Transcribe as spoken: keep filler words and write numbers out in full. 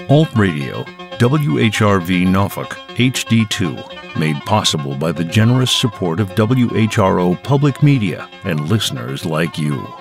Alt Radio, W H R V Norfolk H D two, made possible by the generous support of W H R O Public Media and listeners like you.